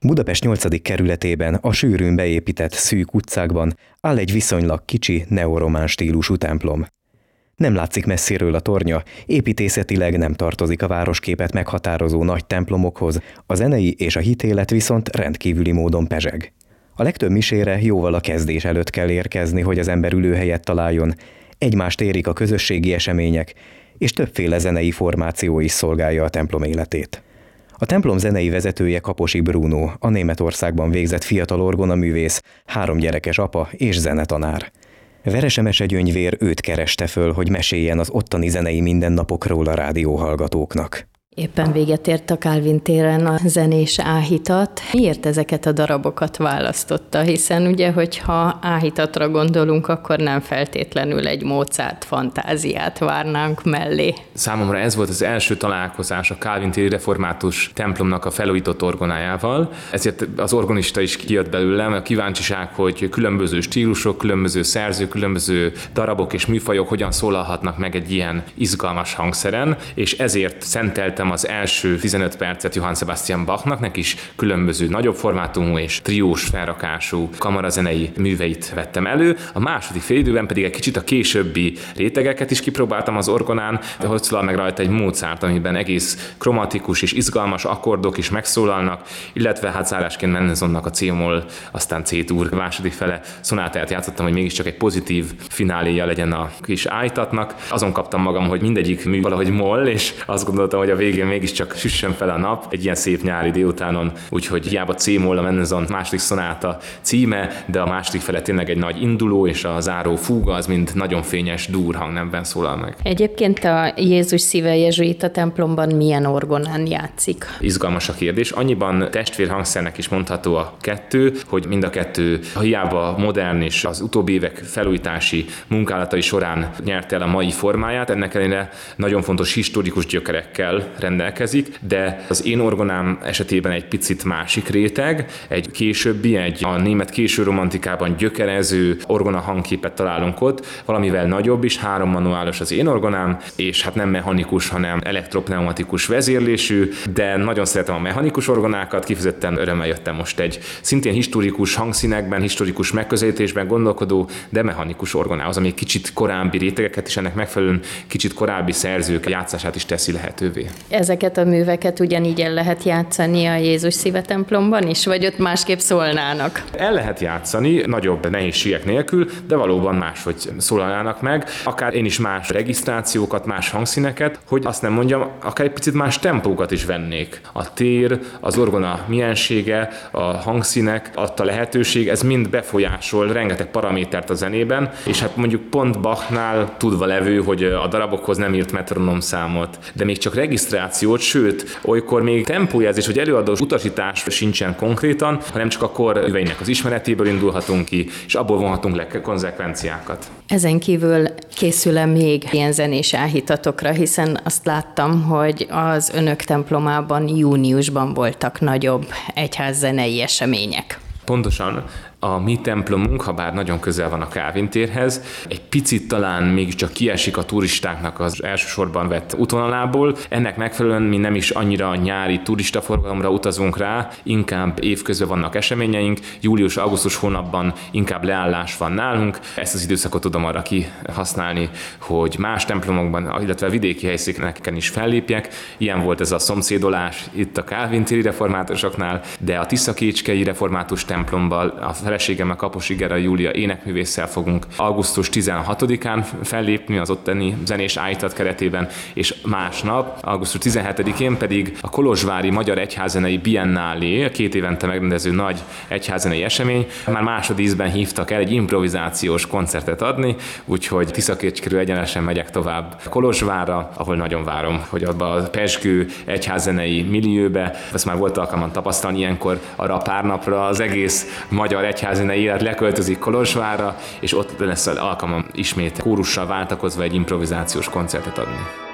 Budapest 8. kerületében a sűrűn beépített szűk utcákban áll egy viszonylag kicsi neoromán stílusú templom. Nem látszik messziről a tornya, építészetileg nem tartozik a városképet meghatározó nagy templomokhoz, a zenei és a hitélet viszont rendkívüli módon pezseg. A legtöbb misére jóval a kezdés előtt kell érkezni, hogy az ember ülőhelyet találjon, egymást érik a közösségi események, és többféle zenei formáció is szolgálja a templom életét. A templom zenei vezetője Kaposi Bruno, a Németországban végzett fiatal orgonaművész, 3 gyerekes apa és zenetanár. Verese Mesegyöngyvér őt kereste föl, hogy meséljen az ottani zenei mindennapokról a rádióhallgatóknak. Éppen véget ért a Kálvin téren a zenés áhítat. Miért ezeket a darabokat választotta? Hiszen ugye, hogyha áhítatra gondolunk, akkor nem feltétlenül egy Mozart fantáziát várnánk mellé. Számomra ez volt az első találkozás a Kálvin téri református templomnak a felújított orgonájával. Ezért az orgonista is kijött belőlem, a kíváncsiság, hogy különböző stílusok, különböző szerzők, különböző darabok és műfajok hogyan szólalhatnak meg egy ilyen izgalmas hangszeren, és ezért szenteltem az első 15 percet Johann Sebastian Bachnak, neki is különböző nagyobb formátumú és triós felrakású kamarazenei műveit vettem elő. A második félidőben pedig egy kicsit a későbbi rétegeket is kipróbáltam az orgonán, de hogy szólal meg rajta egy Mozart, amiben egész kromatikus és izgalmas akkordok is megszólalnak, illetve hát zárásként Mendelssohnnak a C-moll, aztán C-dur második fele szonátáját játszottam, hogy mégiscsak egy pozitív fináléja legyen a kis ájtatnak. Azon kaptam magam, hogy mindegyik mű valahogy moll, és azt gondoltam, hogy a végén mégiscsak süssön fel a nap egy ilyen szép nyári délutánon, úgyhogy hiába C-moll a Mendelssohn második szonáta címe, de a második fele tényleg egy nagy induló, és a záró fúga az mind nagyon fényes dur hangnemben szólal meg. Egyébként a Jézus szíve jezsuita templomban milyen orgonán játszik? Izgalmas a kérdés. Annyiban testvérhangszernek is mondható a kettő, hogy mind a kettő hiába modern és az utóbbi évek felújítási munkálatai során nyerte el a mai formáját, ennek ellenére nagyon fontos historikus gyökerekkel rendelkezik, de az én orgonám esetében egy picit másik réteg, egy későbbi, a német késő romantikában gyökerező orgona hangképet találunk ott, valamivel nagyobb is, 3 manuálos az én orgonám, és hát nem mechanikus, hanem elektropneumatikus vezérlésű, de nagyon szeretem a mechanikus orgonákat, kifejezetten örömmel jöttem most egy szintén historikus hangszínekben, historikus megközelítésben gondolkodó, de mechanikus orgonához, ami kicsit korábbi rétegeket is ennek megfelelően kicsit korábbi szerzők játszását is teszi lehetővé. Ezeket a műveket ugyanígy el lehet játszani a Jézus szíve templomban is, vagy ott másképp szólnának? El lehet játszani, nagyobb nehézségek nélkül, de valóban máshogy szólalnának meg. Akár én is más regisztrációkat, más hangszíneket, hogy azt nem mondjam, akár egy picit más tempókat is vennék. A tér, az orgona miensége, a hangszínek, adta lehetőség, ez mind befolyásol rengeteg paramétert a zenében, és hát mondjuk pont Bachnál tudva levő, hogy a darabokhoz nem írt metronomszámot, de még csak regisztrációt, sőt, olykor még tempójelzés vagy előadós utasítás sincsen konkrétan, hanem csak a kor műveinek az ismeretéből indulhatunk ki, és abból vonhatunk le konzekvenciákat. Ezen kívül készül-e még ilyen zenés áhítatokra, hiszen azt láttam, hogy az önök templomában júniusban voltak nagyobb egyházzenei események. Pontosan. A mi templomunk, ha bár nagyon közel van a Kálvin térhez, egy picit talán mégiscsak kiesik a turistáknak az elsősorban vett útvonalából. Ennek megfelelően mi nem is annyira nyári turistaforgalomra utazunk rá, inkább évközben vannak eseményeink, július-augusztus hónapban inkább leállás van nálunk. Ezt az időszakot tudom arra kihasználni, hogy más templomokban, illetve vidéki helyszíneken is fellépjek. Ilyen volt ez a szomszédolás itt a Kálvin téri reformátusoknál, de a Tiszakécskei református templomban a feleségemmel, Kaposi Gera Júlia énekművésszel fogunk augusztus 16-án fellépni az ottani zenés ájtat keretében, és másnap, augusztus 17-én pedig a kolozsvári Magyar Egyházzenei Biennálé, 2 évente megrendező nagy egyházzenei esemény, már másodízben hívtak el egy improvizációs koncertet adni, úgyhogy Tiszakécskéről egyenesen megyek tovább Kolozsvárra, ahol nagyon várom, hogy abba a pezsgő egyházzenei millióbe, ezt már volt alkalmam tapasztalni, ilyenkor arra a pár napra az egész magyar egyházzenei élet leköltözik Kolozsvárra, és ott lesz alkalmam ismét kórussal váltakozva egy improvizációs koncertet adni.